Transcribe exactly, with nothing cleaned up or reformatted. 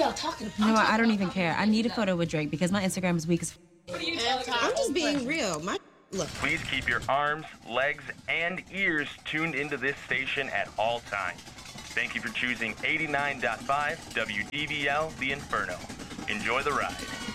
y'all talking about? You know what? I don't even care. I need a photo with Drake because my Instagram is weak as. What are you talking about? I'm just being real. My look. Please keep your arms, legs, and ears tuned into this station at all times. Thank you for choosing eighty-nine point five W D V L The Inferno. Enjoy the ride.